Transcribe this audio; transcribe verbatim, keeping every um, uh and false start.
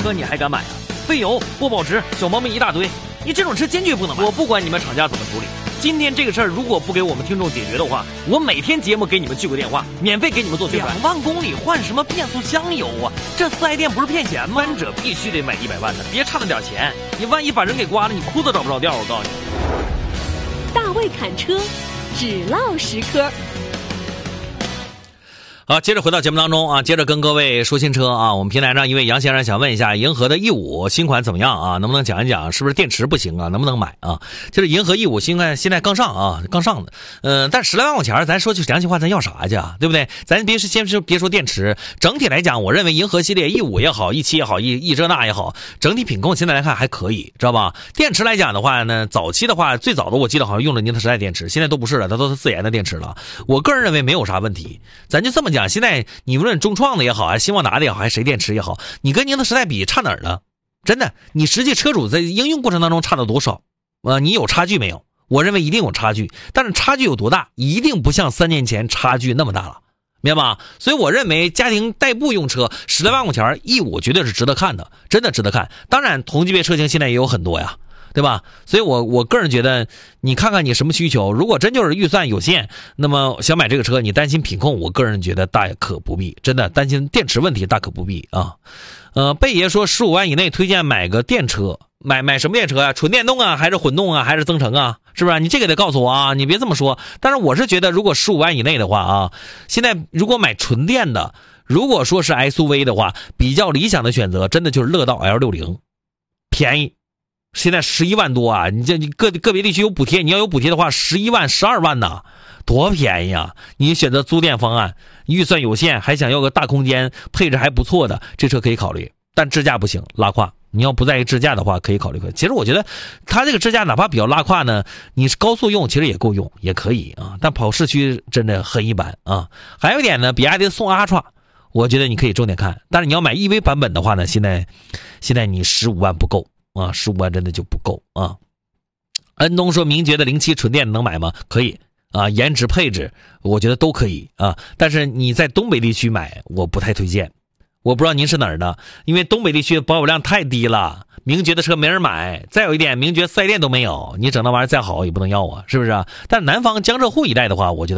车你还敢买啊？费油、不保值，小毛病一大堆，你这种车坚决不能买。我不管你们厂家怎么处理，今天这个事儿如果不给我们听众解决的话，我每天节目给你们聚个电话，免费给你们做宣传。两万公里换什么变速箱油啊？这四 S 店不是骗钱吗？三者必须得买一百万的，别差那点钱，你万一把人给刮了，你裤子找不着调。我告诉你， 大卫侃车，只唠实科。 好，接着回到节目当中啊，接着跟各位说新车啊。我们平台上一位杨先生想问一下，银河的 E 五 新款怎么样啊？能不能讲一讲是不是电池不行啊？能不能买啊？就是银河 E 五 新款现在刚上啊，刚上的，嗯、呃，但十来万块钱，咱说句良心话，咱要啥去啊？对不对？咱别是先是别说电池，整体来讲，我认为银河系列 E 五 也好 ，E 七 也好 ，E E 这那也好，整体品控现在来看还可以，知道吧？电池来讲的话呢，早期的话，最早的我记得好像用了宁德时代电池，现在都不是了，它都是自研的电池了。我个人认为没有啥问题，咱就这么讲，现在你无论中创的也好，还新旺达的也好，还是谁电池也好，你跟宁德时代比差哪儿了？真的，你实际车主在应用过程当中差了多少？呃，你有差距没有？我认为一定有差距，但是差距有多大？一定不像三年前差距那么大了，明白吗？所以我认为家庭代步用车十来万块钱 E 五 绝对是值得看的，真的值得看。当然，同级别车型现在也有很多呀。对吧？所以我我个人觉得，你看看你什么需求，如果真就是预算有限，那么想买这个车，你担心品控，我个人觉得大可不必，真的担心电池问题大可不必啊。呃，贝爷说十五万以内推荐买个电车，买买什么电车啊？纯电动啊，还是混动啊，还是增程啊？是不是？你这个得告诉我啊，你别这么说。但是我是觉得，如果十五万以内的话啊，现在如果买纯电的，如果说是 S U V 的话，比较理想的选择，真的就是乐道 L 六十，便宜。现在十一万多啊！你这你个个别地区有补贴，你要有补贴的话，十一万、十二万呢，多便宜啊！你选择租电方案，预算有限，还想要个大空间，配置还不错的，这车可以考虑。但支架不行，拉胯。你要不在意支架的话，可以考虑。其实我觉得，它这个支架哪怕比较拉胯呢，你是高速用，其实也够用，也可以啊。但跑市区真的很一般啊。还有一点呢，比亚迪宋 Ultra， 我觉得你可以重点看。但是你要买 E V 版本的话呢，现在现在你十五万不够。啊，十五万真的就不够啊！恩东说，名爵的零七纯电能买吗？可以啊，颜值配置我觉得都可以啊，但是你在东北地区买，我不太推荐。我不知道您是哪儿的，因为东北地区的保有量太低了，名爵的车没人买。再有一点，名爵四 S 店都没有，你整那玩意儿再好也不能要啊，是不是啊？但南方江浙沪一带的话，我觉得。